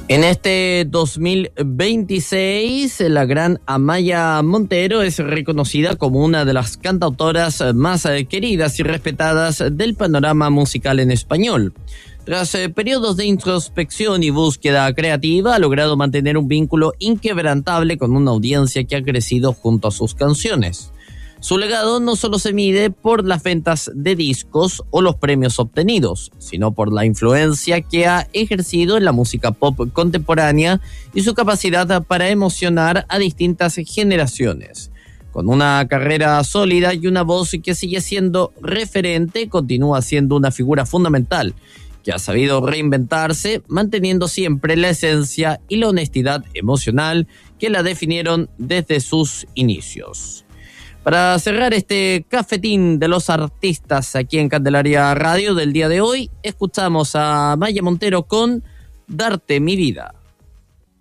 En este 2026, la gran Amaya Montero es reconocida como una de las cantautoras más queridas y respetadas del panorama musical en español. Tras periodos de introspección y búsqueda creativa, ha logrado mantener un vínculo inquebrantable con una audiencia que ha crecido junto a sus canciones. Su legado no solo se mide por las ventas de discos o los premios obtenidos, sino por la influencia que ha ejercido en la música pop contemporánea y su capacidad para emocionar a distintas generaciones. Con una carrera sólida y una voz que sigue siendo referente, continúa siendo una figura fundamental que ha sabido reinventarse, manteniendo siempre la esencia y la honestidad emocional que la definieron desde sus inicios. Para cerrar este cafetín de los artistas aquí en Candelaria Radio del día de hoy, escuchamos a Amaya Montero con Darte mi vida.